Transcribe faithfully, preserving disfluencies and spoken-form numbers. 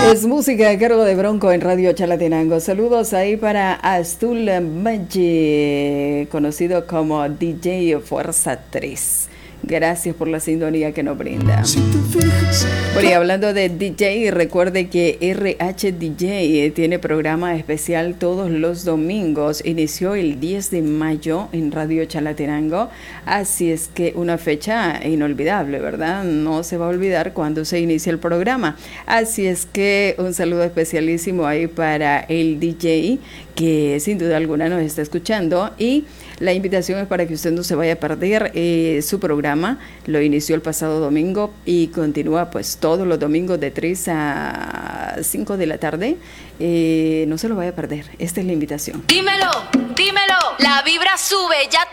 Es música a cargo de Bronco en Radio Chalatenango. Saludos ahí para Astul Maggi, conocido como D J Fuerza tres. Gracias por la sintonía que nos brinda. Si te fijas, bueno, y hablando de D J, recuerde que R H D J tiene programa especial todos los domingos. Inició el diez de mayo en Radio Chalatenango. Así es que una fecha inolvidable, ¿verdad? No se va a olvidar cuando se inicia el programa. Así es que un saludo especialísimo ahí para el D J que sin duda alguna nos está escuchando, y la invitación es para que usted no se vaya a perder eh, su programa. Lo inició el pasado domingo y continúa pues todos los domingos de tres a cinco de la tarde. Eh, no se lo vaya a perder, esta es la invitación. Dímelo, dímelo, la vibra sube, ya